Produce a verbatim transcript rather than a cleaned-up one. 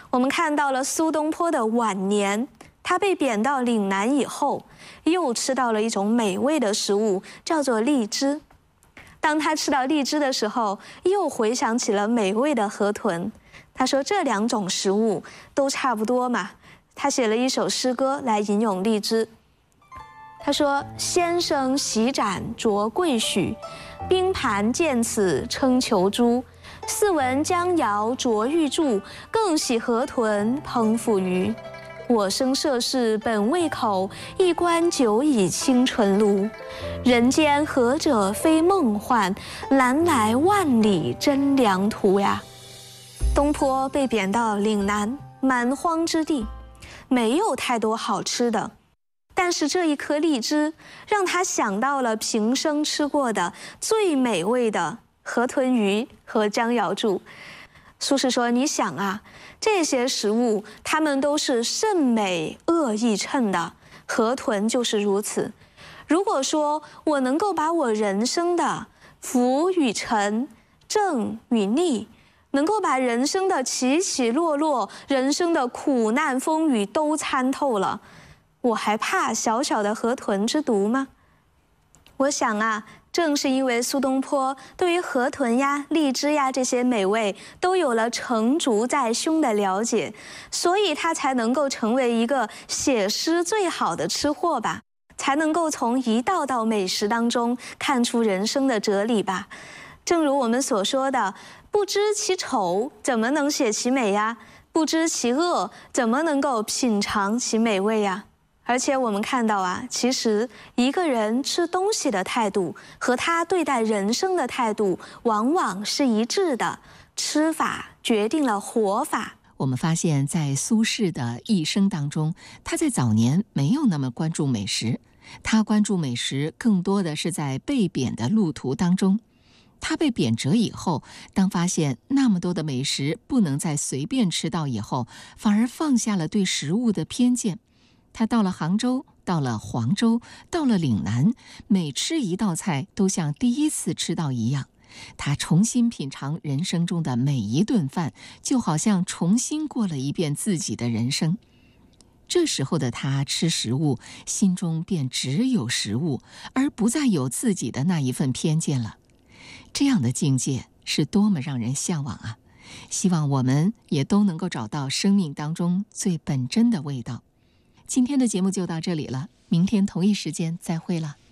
我们看到了苏东坡的晚年，他被贬到岭南以后，又吃到了一种美味的食物，叫做荔枝。当他吃到荔枝的时候，又回想起了美味的河豚。他说这两种食物都差不多嘛。他写了一首诗歌来吟咏荔枝。他说：先生洗盏酌桂许，冰盘见此称虬誅。似闻江瑶啄玉柱，更喜河豚烹腐鱼。我生涉世本未口，一观久已清纯炉。人间何者非梦幻，南来万里真良图呀！东坡被贬到岭南蛮荒之地，没有太多好吃的，但是这一颗荔枝让他想到了平生吃过的最美味的河豚鱼和江瑶柱。苏轼说：你想啊，这些食物它们都是甚美恶益称的，河豚就是如此。如果说我能够把我人生的福与沉、正与逆，能够把人生的起起落落、人生的苦难风雨都参透了，我还怕小小的河豚之毒吗？我想啊，正是因为苏东坡对于河豚呀、荔枝呀这些美味都有了成竹在胸的了解，所以他才能够成为一个写诗最好的吃货吧，才能够从一道道美食当中看出人生的哲理吧。正如我们所说的，不知其丑，怎么能写其美呀？不知其恶，怎么能够品尝其美味呀？而且我们看到啊，其实一个人吃东西的态度和他对待人生的态度往往是一致的，吃法决定了活法。 我们发现在苏轼的一生当中，他在早年没有那么关注美食，他关注美食更多的是在被贬的路途当中。他被贬谪以后，当发现那么多的美食不能再随便吃到以后，反而放下了对食物的偏见。他到了杭州，到了黄州，到了岭南，每吃一道菜都像第一次吃到一样。他重新品尝人生中的每一顿饭，就好像重新过了一遍自己的人生。这时候的他吃食物，心中便只有食物，而不再有自己的那一份偏见了。这样的境界是多么让人向往啊！希望我们也都能够找到生命当中最本真的味道。今天的节目就到这里了，明天同一时间再会了。